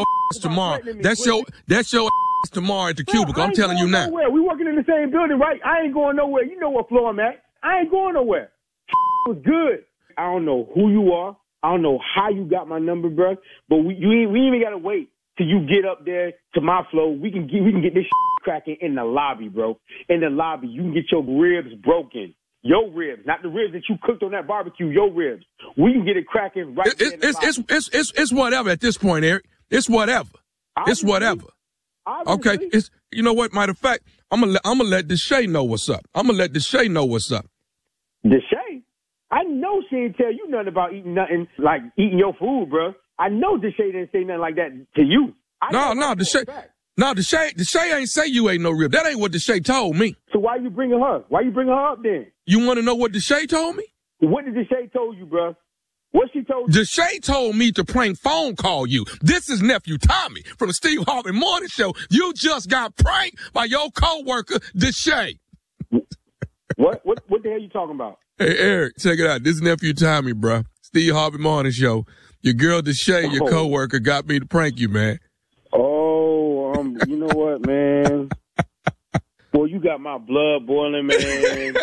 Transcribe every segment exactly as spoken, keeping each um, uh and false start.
ass tomorrow. That's your that's your ass tomorrow at the cubicle. I'm telling you now. Nowhere. We working in the same building, right? I ain't going nowhere. You know what floor I'm at. I ain't going nowhere. Was good. I don't know who you are. I don't know how you got my number, bro. But we you ain't, we ain't even gotta wait till you get up there to my flow. We can get we can get this cracking in the lobby, bro. In the lobby, you can get your ribs broken. Your ribs, not the ribs that you cooked on that barbecue. Your ribs. We can get it cracking right it, there. It's, it's, it's, it's, it's, it's whatever at this point, Eric. It's whatever. Obviously. It's whatever. Obviously. Okay. It's, you know what? Matter of fact, I'm going to I'm gonna let Deshae know what's up. I'm going to let Deshae know what's up. Deshae? I know she didn't tell you nothing about eating nothing, like eating your food, bro. I know Deshae didn't say nothing like that to you. I no, no, Deshae. No, Deshae, Deshae ain't say you ain't no rib. That ain't what Deshae told me. So why you bringing her? Why you bringing her up then? You want to know what Deshae told me? What did Deshae told you, bro? What she told you? Deshae told me to prank phone call you. This is nephew Tommy from the Steve Harvey Morning Show. You just got pranked by your coworker Deshae. What? What? What the hell you talking about? Hey Eric, check it out. This is nephew Tommy, bro. Steve Harvey Morning Show. Your girl Deshae, your oh. coworker, got me to prank you, man. Oh, um, you know what, man? Boy, you got my blood boiling, man.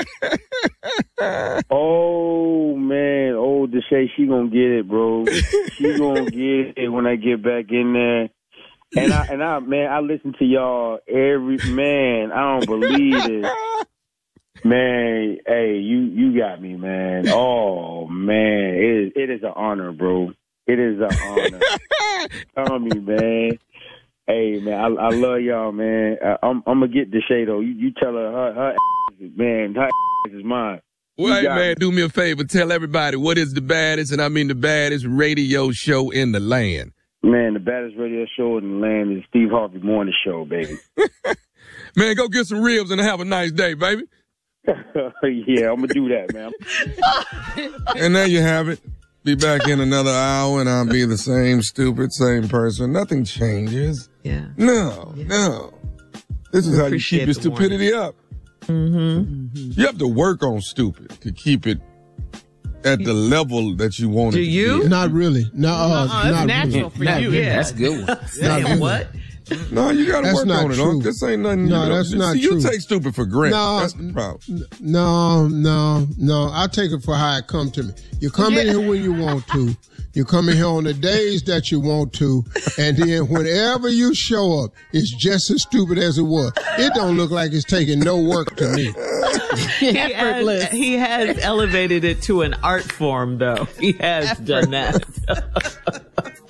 Oh, man. Oh, Deshae, she gonna get it, bro. She gonna get it when I get back in there. And I, and I, man, I listen to y'all every, man, I don't believe it. Man, hey, you, you got me, man. Oh, man. It is, it is an honor, bro. It is an honor. Tommy, man. Hey, man, I, I love y'all, man. I, I'm, I'm going to get Deshae, though. You, you tell her, her, her ass, man, her ass is mine. Well, hey, man, me. do me a favor. Tell everybody what is the baddest, and I mean the baddest radio show in the land. Man, the baddest radio show in the land is Steve Harvey Morning Show, baby. Man, go get some ribs and have a nice day, baby. Yeah, I'm going to do that, man. And there you have it. Be back in another hour, and I'll be the same stupid, same person. Nothing changes. Yeah. No, yeah. no. This is how you keep your stupidity warning. up. Mm-hmm. You have to work on stupid to keep it at the level that you want Do it to you? be. Not really. No, uh, uh-uh, not natural really. for you. Yeah. That's a good one. Not really. What? No, you got to work on it. True. This ain't nothing. No, you know, that's not see, true. You take stupid for granted. No, that's the problem. No, no, no. I take it for how it come to me. You come yeah. in here when you want to. You come in here on the days that you want to, and then whenever you show up, it's just as stupid as it was. It don't look like it's taking no work to me. He has, he has elevated it to an art form, though. He has done that.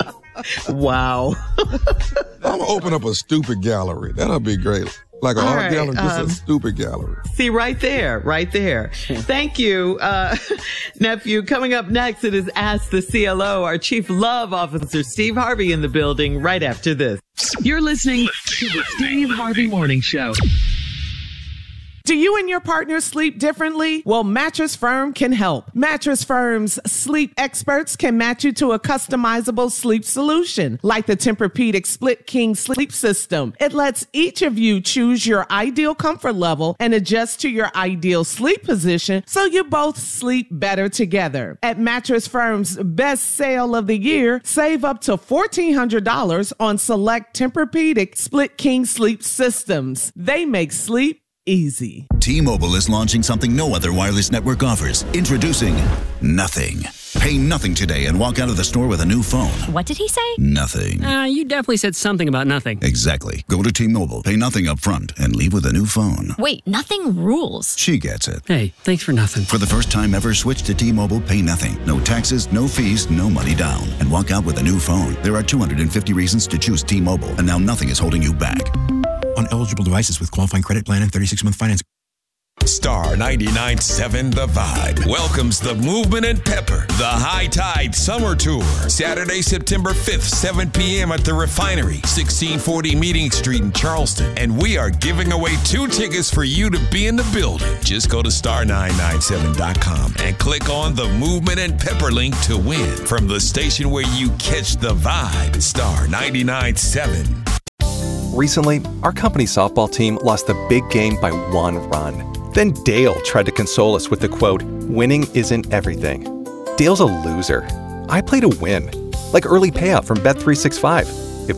Wow. I'm going to open up a stupid gallery. That'll be great. Like an All art right, gallery, just um, a stupid gallery. See, right there, right there. Thank you, uh, nephew. Coming up next, it is Ask the C L O, our Chief Love Officer, Steve Harvey, in the building right after this. You're listening to the Steve Harvey Morning Show. Do you and your partner sleep differently? Well, Mattress Firm can help. Mattress Firm's sleep experts can match you to a customizable sleep solution, like the Tempur-Pedic Split King Sleep System. It lets each of you choose your ideal comfort level and adjust to your ideal sleep position so you both sleep better together. At Mattress Firm's best sale of the year, save up to fourteen hundred dollars on select Tempur-Pedic Split King Sleep Systems. They make sleep easy. T-Mobile is launching something no other wireless network offers. Introducing Nothing. Pay nothing today and walk out of the store with a new phone. What did he say? Nothing. Uh, you definitely said something about nothing. Exactly. Go to T-Mobile, pay nothing up front, and leave with a new phone. Wait, nothing rules. She gets it. Hey, thanks for nothing. For the first time ever, switch to T-Mobile, pay nothing. No taxes, no fees, no money down. And walk out with a new phone. There are two hundred fifty reasons to choose T-Mobile, and now nothing is holding you back. On eligible devices with qualifying credit plan and thirty-six month financing. Star ninety-nine point seven The Vibe welcomes the Movement and Pepper, the High Tide Summer Tour. Saturday, September fifth, seven p.m. at the Refinery, sixteen forty Meeting Street in Charleston. And we are giving away two tickets for you to be in the building. Just go to star nine nine seven dot com and click on the Movement and Pepper link to win. From the station where you catch the vibe, Star ninety-nine point seven. Recently, our company softball team lost the big game by one run. Then Dale tried to console us with the quote, "Winning isn't everything." Dale's a loser. I play to win, like early payout from Bet three sixty-five.